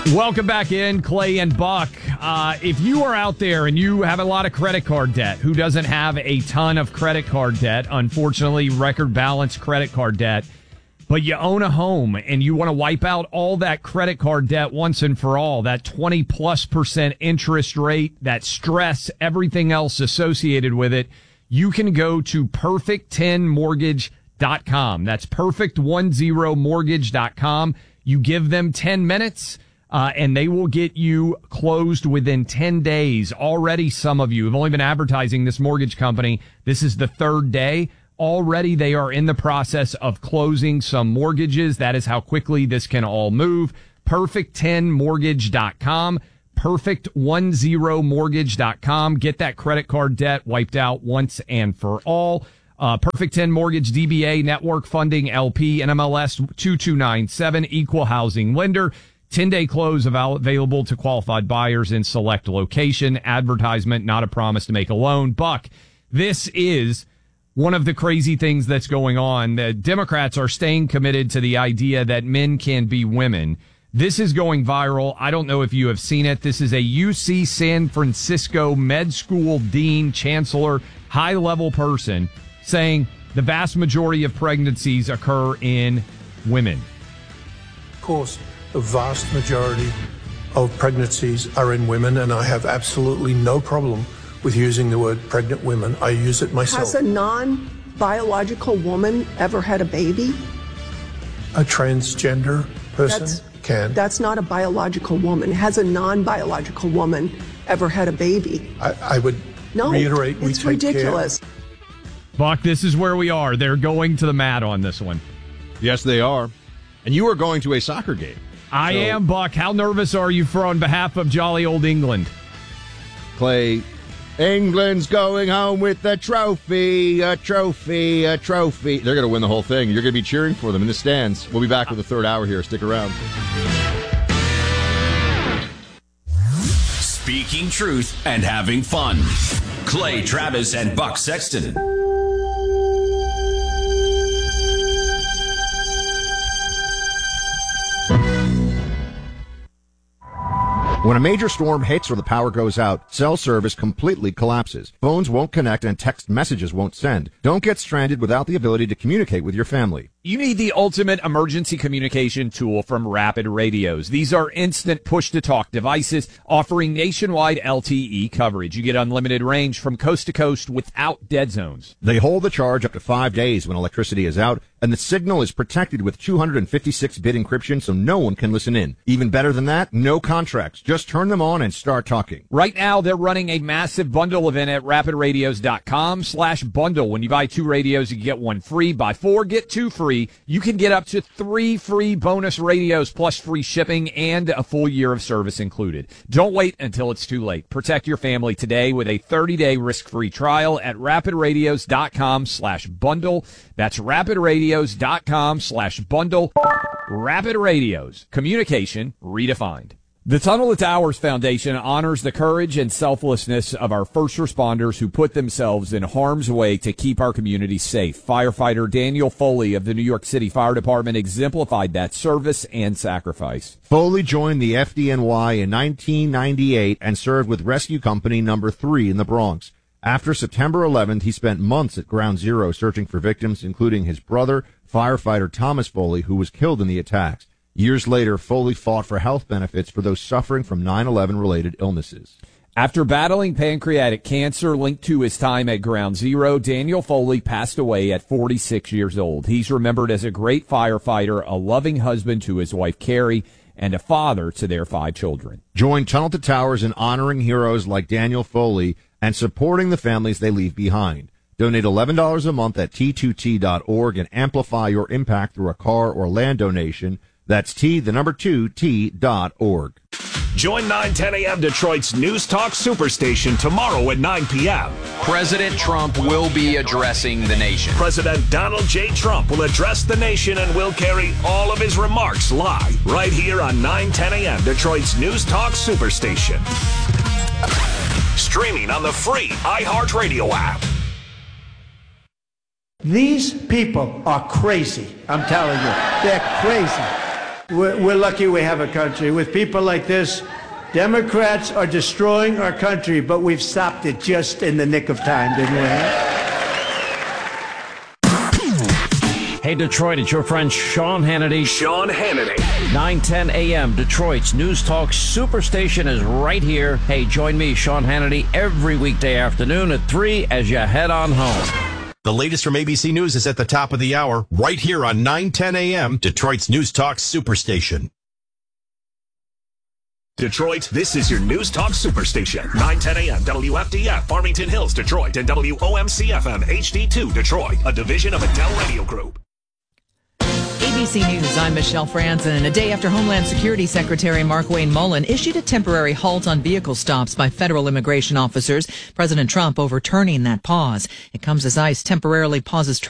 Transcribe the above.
Welcome back in, Clay and Buck. If you are out there and you have a lot of credit card debt, who doesn't have a ton of credit card debt, unfortunately, record balance credit card debt, but you own a home and you want to wipe out all that credit card debt once and for all, that 20+% interest rate, that stress, everything else associated with it, you can go to perfect10mortgage.com. That's perfect10mortgage.com. You give them 10 minutes. And they will get you closed within 10 days. Already, some of you have only been advertising this mortgage company. This is the third day. Already, they are in the process of closing some mortgages. That is how quickly this can all move. Perfect10mortgage.com. Perfect10mortgage.com. Get that credit card debt wiped out once and for all. Perfect 10 Mortgage, DBA, Network Funding, LP, NMLS 2297, Equal Housing Lender. 10-day close available to qualified buyers in select location. Advertisement, not a promise to make a loan. Buck, this is one of the crazy things that's going on. The Democrats are staying committed to the idea that men can be women. This is going viral. I don't know if you have seen it. This is a UC San Francisco med school dean, chancellor, high-level person saying the vast majority of pregnancies occur in women. Of course. The vast majority of pregnancies are in women, and I have absolutely no problem with using the word pregnant women. I use it myself. Has a non-biological woman ever had a baby? A transgender person can. That's not a biological woman. Has a non-biological woman ever had a baby? I would reiterate, we it's take ridiculous. Care. Buck, this is where we are. They're going to the mat on this one. Yes, they are. And you are going to a soccer game. I am, Buck. How nervous are you on behalf of jolly old England? Clay, England's going home with a trophy, a trophy, a trophy. They're going to win the whole thing. You're going to be cheering for them in the stands. We'll be back with the third hour here. Stick around. Speaking truth and having fun. Clay Travis and Buck Sexton. When a major storm hits or the power goes out, cell service completely collapses. Phones won't connect and text messages won't send. Don't get stranded without the ability to communicate with your family. You need the ultimate emergency communication tool from Rapid Radios. These are instant push-to-talk devices offering nationwide LTE coverage. You get unlimited range from coast to coast without dead zones. They hold the charge up to 5 days when electricity is out, and the signal is protected with 256-bit encryption so no one can listen in. Even better than that, no contracts. Just turn them on and start talking. Right now, they're running a massive bundle event at rapidradios.com/bundle. When you buy 2 radios, you get 1 free. Buy 4, get 2 free. You can get up to 3 free bonus radios plus free shipping and a full year of service included. Don't wait until it's too late. Protect your family today with a 30-day risk-free trial at rapidradios.com/bundle. That's rapidradios.com/bundle. Rapid Radios. Communication redefined. The Tunnel to Towers Foundation honors the courage and selflessness of our first responders who put themselves in harm's way to keep our community safe. Firefighter Daniel Foley of the New York City Fire Department exemplified that service and sacrifice. Foley joined the FDNY in 1998 and served with Rescue Company Number 3 in the Bronx. After September 11th, he spent months at Ground Zero searching for victims, including his brother, firefighter Thomas Foley, who was killed in the attacks. Years later, Foley fought for health benefits for those suffering from 9/11-related illnesses. After battling pancreatic cancer linked to his time at Ground Zero, Daniel Foley passed away at 46 years old. He's remembered as a great firefighter, a loving husband to his wife Carrie, and a father to their 5 children. Join Tunnel to Towers in honoring heroes like Daniel Foley and supporting the families they leave behind. Donate $11 a month at T2T.org and amplify your impact through a car or land donation. That's T2T.org. Join 9:10 a.m. Detroit's News Talk Superstation tomorrow at 9 p.m. President Trump will be addressing the nation. President Donald J. Trump will address the nation and will carry all of his remarks live right here on 9:10 a.m. Detroit's News Talk Superstation. Streaming on the free iHeartRadio app. These people are crazy. I'm telling you, they're crazy. We're lucky we have a country. With people like this, Democrats are destroying our country, but we've stopped it just in the nick of time, didn't we? Hey, Detroit, it's your friend Sean Hannity. Sean Hannity. 9:10 a.m. Detroit's News Talk Superstation is right here. Hey, join me, Sean Hannity, every weekday afternoon at 3 as you head on home. The latest from ABC News is at the top of the hour, right here on 9:10 a.m. Detroit's News Talk Superstation. Detroit, this is your News Talk Superstation. 9:10 a.m. WFDF, Farmington Hills, Detroit, and WOMC-FM HD2, Detroit, a division of Adele Radio Group. ABC News, I'm Michelle Franzen. A day after Homeland Security Secretary Markwayne Mullin issued a temporary halt on vehicle stops by federal immigration officers, President Trump overturning that pause. It comes as ICE temporarily pauses